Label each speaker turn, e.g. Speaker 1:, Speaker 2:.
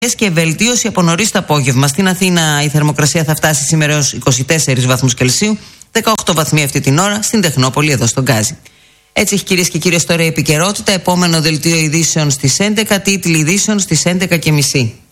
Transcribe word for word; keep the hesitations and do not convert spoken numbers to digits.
Speaker 1: και βελτίωση από νωρίς το απόγευμα. Στην Αθήνα η θερμοκρασία θα φτάσει σήμερα έως είκοσι τέσσερις βαθμούς Κελσίου, δεκαοκτώ βαθμοί αυτή την ώρα στην Τεχνόπολη εδώ στον Γκάζι. Έτσι έχει, κυρίες και κύριοι, τώρα η επικαιρότητα. Επόμενο δελτίο ειδήσεων στις έντεκα, τίτλοι ειδήσεων στις έντεκα και μισή.